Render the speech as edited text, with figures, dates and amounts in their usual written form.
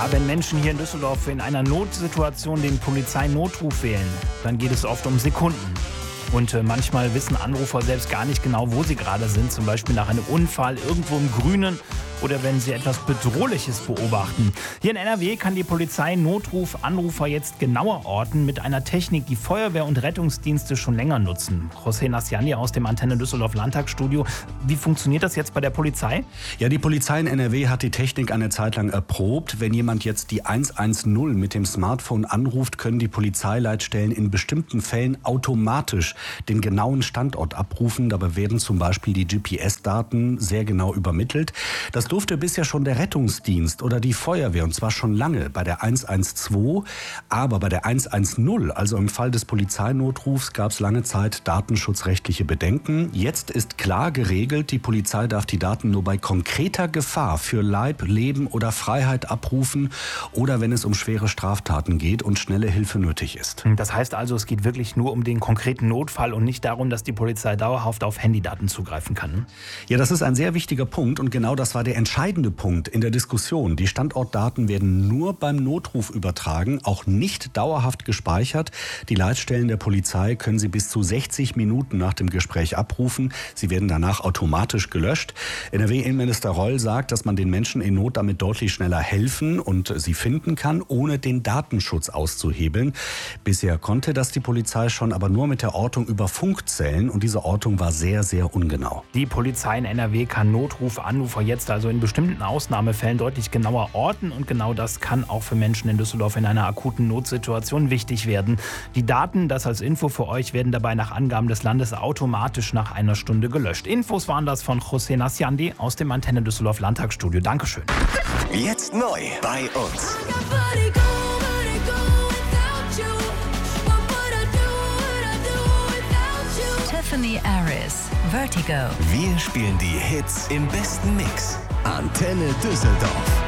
Ja, wenn Menschen hier in Düsseldorf in einer Notsituation den Polizeinotruf wählen, dann geht es oft um Sekunden. Und manchmal wissen Anrufer selbst gar nicht genau, wo sie gerade sind. Zum Beispiel nach einem Unfall irgendwo im Grünen oder wenn sie etwas Bedrohliches beobachten. Hier in NRW kann die Polizei Notruf-Anrufer jetzt genauer orten mit einer Technik, die Feuerwehr und Rettungsdienste schon länger nutzen. José Nasciandi aus dem Antenne Düsseldorf Landtagsstudio. Wie funktioniert das jetzt bei der Polizei? Ja, die Polizei in NRW hat die Technik eine Zeit lang erprobt. Wenn jemand jetzt die 110 mit dem Smartphone anruft, können die Polizeileitstellen in bestimmten Fällen automatisch den genauen Standort abrufen. Dabei werden zum Beispiel die GPS-Daten sehr genau übermittelt. Das durfte bisher schon der Rettungsdienst oder die Feuerwehr, und zwar schon lange bei der 112. Aber bei der 110, also im Fall des Polizeinotrufs, gab es lange Zeit datenschutzrechtliche Bedenken. Jetzt ist klar geregelt, die Polizei darf die Daten nur bei konkreter Gefahr für Leib, Leben oder Freiheit abrufen oder wenn es um schwere Straftaten geht und schnelle Hilfe nötig ist. Das heißt also, es geht wirklich nur um den konkreten Notfall und nicht darum, dass die Polizei dauerhaft auf Handydaten zugreifen kann? Ja, das ist ein sehr wichtiger Punkt und genau das war der entscheidende Punkt in der Diskussion. Die Standortdaten werden nur beim Notruf übertragen, auch nicht dauerhaft gespeichert. Die Leitstellen der Polizei können sie bis zu 60 Minuten nach dem Gespräch abrufen. Sie werden danach automatisch gelöscht. NRW-Innenminister Reul sagt, dass man den Menschen in Not damit deutlich schneller helfen und sie finden kann, ohne den Datenschutz auszuhebeln. Bisher konnte das die Polizei schon, aber nur mit der Ortung über Funkzellen und diese Ortung war sehr, sehr ungenau. Die Polizei in NRW kann Notrufanrufer jetzt also in bestimmten Ausnahmefällen deutlich genauer orten und genau das kann auch für Menschen in Düsseldorf in einer akuten Notsituation wichtig werden. Die Daten, das als Info für euch, werden dabei nach Angaben des Landes automatisch nach einer Stunde gelöscht. Infos waren das von José Nasciandi aus dem Antenne Düsseldorf Landtagsstudio. Dankeschön. Jetzt neu bei uns. Tiffany Aris, Vertigo. Wir spielen die Hits im besten Mix. Antenne Düsseldorf.